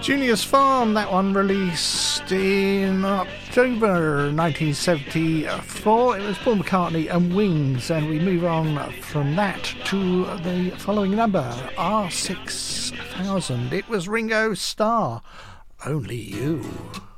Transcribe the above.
Junior's Farm, that one released in October 1974. It was Paul McCartney and Wings, and we move on from that to the following number, R6000. It was Ringo Starr, Only You.